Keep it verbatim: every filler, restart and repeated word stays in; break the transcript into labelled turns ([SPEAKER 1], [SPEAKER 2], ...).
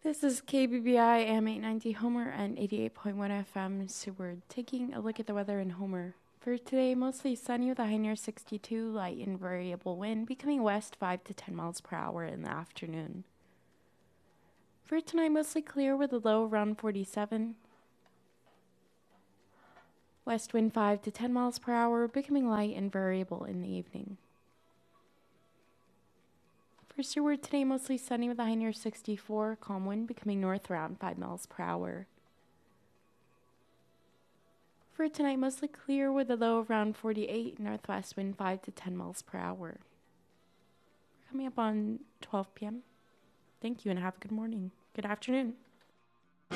[SPEAKER 1] This is K B B I A M eight ninety Homer and eighty-eight point one F M Seward. Taking a look at the weather in Homer. For today, mostly sunny with a high near sixty-two, light and variable wind, becoming west five to ten miles per hour in the afternoon. For tonight, mostly clear with a low around forty-seven. West wind five to ten miles per hour, becoming light and variable in the evening. For Seward today, mostly sunny with a high near sixty-four, calm wind becoming north around five miles per hour. For tonight, mostly clear with a low around forty-eight, northwest wind five to ten miles per hour. Coming up on twelve p.m. Thank you and have a good morning. Good afternoon.